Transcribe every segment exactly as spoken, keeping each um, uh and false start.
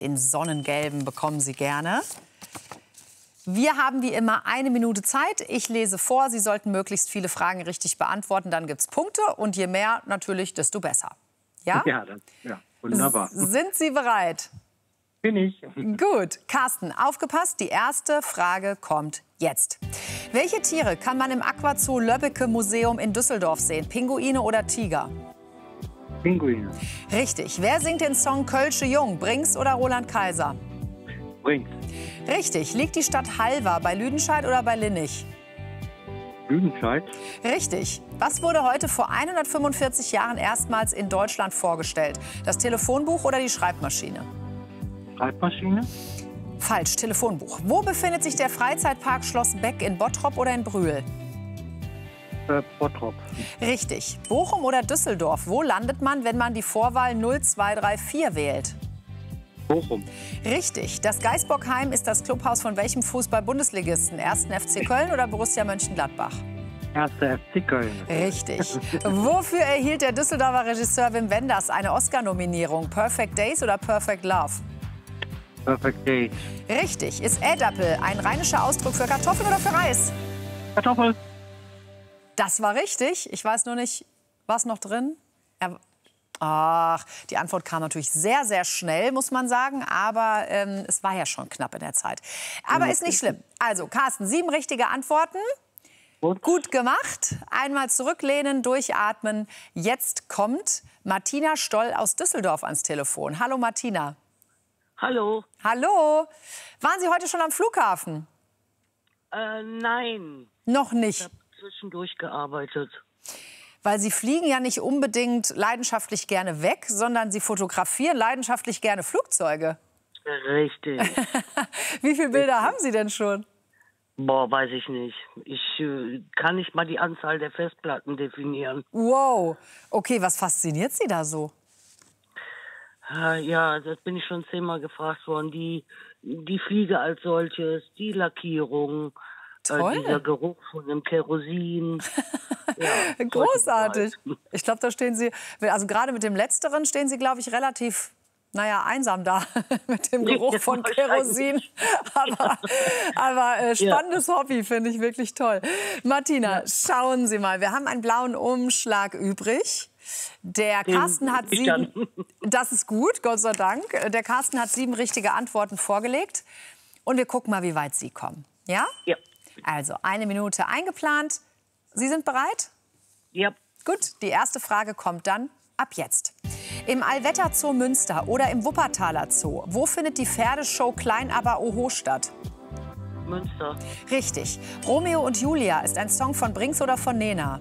Den Sonnengelben bekommen Sie gerne. Wir haben wie immer eine Minute Zeit. Ich lese vor. Sie sollten möglichst viele Fragen richtig beantworten. Dann gibt es Punkte. Und je mehr natürlich, desto besser. Ja? Ja, das, ja, wunderbar. S sind Sie bereit? Bin ich. Gut. Carsten, aufgepasst. Die erste Frage kommt jetzt. Welche Tiere kann man im Aquazoo Löbbecke Museum in Düsseldorf sehen? Pinguine oder Tiger? Pinguine. Richtig. Wer singt den Song Kölsche Jung? Brings oder Roland Kaiser? Brings. Richtig. Liegt die Stadt Halver bei Lüdenscheid oder bei Linnich? Lüdenscheid. Richtig. Was wurde heute vor hundertfünfundvierzig Jahren erstmals in Deutschland vorgestellt? Das Telefonbuch oder die Schreibmaschine? Schreibmaschine. Falsch. Telefonbuch. Wo befindet sich der Freizeitpark Schloss Beck, in Bottrop oder in Brühl? Äh, Bottrop. Richtig. Bochum oder Düsseldorf? Wo landet man, wenn man die Vorwahl null zwei drei vier wählt? Bochum. Richtig. Das Geisbockheim ist das Clubhaus von welchem Fußball-Bundesligisten? ersten F C Köln oder Borussia Mönchengladbach? erster F C Köln. Richtig. Wofür erhielt der Düsseldorfer Regisseur Wim Wenders eine Oscar-Nominierung? Perfect Days oder Perfect Love? Perfect Days. Richtig. Ist Ädappel ein rheinischer Ausdruck für Kartoffeln oder für Reis? Kartoffel. Das war richtig. Ich weiß nur nicht, was noch drin? Er Ach, die Antwort kam natürlich sehr, sehr schnell, muss man sagen. Aber ähm, es war ja schon knapp in der Zeit. Aber ist nicht schlimm. Also, Carsten, sieben richtige Antworten. Gut. Gut gemacht. Einmal zurücklehnen, durchatmen. Jetzt kommt Martina Stoll aus Düsseldorf ans Telefon. Hallo, Martina. Hallo. Hallo. Waren Sie heute schon am Flughafen? Äh, nein. Noch nicht. Ich habe zwischendurch gearbeitet. Weil Sie fliegen ja nicht unbedingt leidenschaftlich gerne weg, sondern Sie fotografieren leidenschaftlich gerne Flugzeuge. Richtig. Wie viele Bilder haben Sie denn schon? Boah, weiß ich nicht. Ich äh, kann nicht mal die Anzahl der Festplatten definieren. Wow. Okay, was fasziniert Sie da so? Äh, ja, das bin ich schon zehnmal gefragt worden. Die, die Fliege als solches, die Lackierung, Toll. äh, dieser Geruch von dem Kerosin. Ja, großartig. Ich glaube, da stehen Sie, also gerade mit dem Letzteren stehen Sie, glaube ich, relativ, naja, einsam da mit dem Geruch von Kerosin. Aber, aber äh, spannendes ja. Hobby, finde ich wirklich toll. Martina, ja. Schauen Sie mal, wir haben einen blauen Umschlag übrig. Der Carsten hat sieben, das ist gut, Gott sei Dank. Der Carsten hat sieben richtige Antworten vorgelegt. Und wir gucken mal, wie weit Sie kommen. Ja? Ja. Also, eine Minute eingeplant. Sie sind bereit? Ja. Gut, die erste Frage kommt dann ab jetzt. Im Allwetterzoo Münster oder im Wuppertaler Zoo, wo findet die Pferdeshow Klein aber Oho statt? Münster. Richtig. Romeo und Julia ist ein Song von Brings oder von Nena?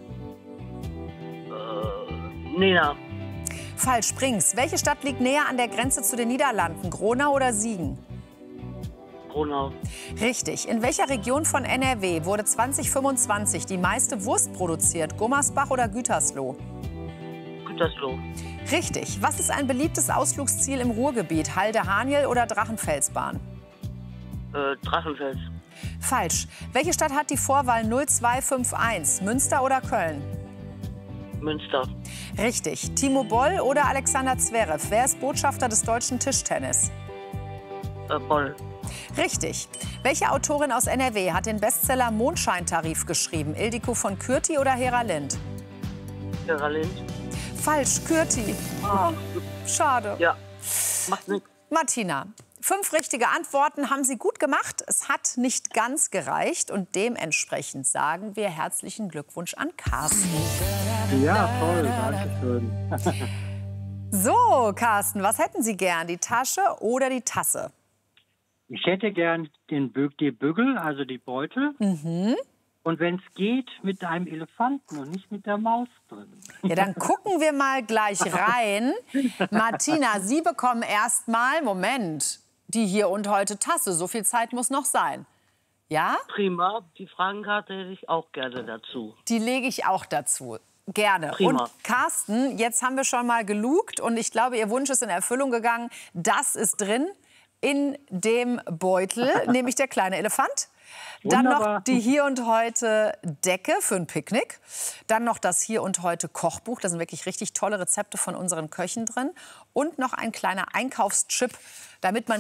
Äh, Nena. Falsch, Brings. Welche Stadt liegt näher an der Grenze zu den Niederlanden? Gronau oder Siegen? Gronau. Richtig. In welcher Region von N R W wurde zwanzig fünfundzwanzig die meiste Wurst produziert? Gummersbach oder Gütersloh? Gütersloh. Richtig. Was ist ein beliebtes Ausflugsziel im Ruhrgebiet? Halde Haniel oder Drachenfelsbahn? Äh, Drachenfels. Falsch. Welche Stadt hat die Vorwahl null zwei fünf eins? Münster oder Köln? Münster. Richtig. Timo Boll oder Alexander Zverev? Wer ist Botschafter des deutschen Tischtennis? Äh, Boll. Richtig. Welche Autorin aus N R W hat den Bestseller Mondscheintarif geschrieben? Ildiko von Kürti oder Hera Lind? Hera Lind. Falsch, Kürti. Oh, schade. Ja, macht nichts. Martina, fünf richtige Antworten haben Sie gut gemacht. Es hat nicht ganz gereicht und dementsprechend sagen wir herzlichen Glückwunsch an Carsten. Ja, toll, danke schön. So, Carsten, was hätten Sie gern? Die Tasche oder die Tasse? Ich hätte gern den Bö die Bügel, also die Beutel. Mhm. Und wenn es geht, mit einem Elefanten und nicht mit der Maus drin. Ja, dann gucken wir mal gleich rein. Martina, Sie bekommen erstmal, Moment, die hier und heute Tasse. So viel Zeit muss noch sein. Ja? Prima. Die Fragenkarte hätte ich auch gerne dazu. Die lege ich auch dazu. Gerne. Prima. Und Carsten, jetzt haben wir schon mal gelugt und ich glaube, Ihr Wunsch ist in Erfüllung gegangen. Das ist drin in dem Beutel, nämlich der kleine Elefant. Dann Wunderbar. noch die Hier und Heute Decke für ein Picknick. Dann noch das Hier und Heute Kochbuch. Da sind wirklich richtig tolle Rezepte von unseren Köchen drin. Und noch ein kleiner Einkaufschip damit man